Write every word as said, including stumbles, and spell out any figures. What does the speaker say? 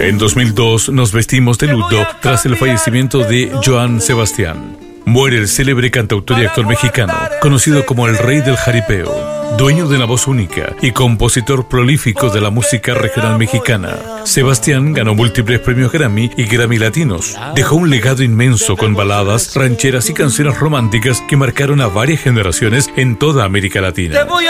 En dos mil dos nos vestimos de luto tras el fallecimiento de Joan Sebastián. Muere el célebre cantautor y actor mexicano, conocido como el Rey del Jaripeo, dueño de una voz única y compositor prolífico de la música regional mexicana. Sebastián ganó múltiples premios Grammy y Grammy Latinos. Dejó un legado inmenso con baladas, rancheras y canciones románticas que marcaron a varias generaciones en toda América Latina.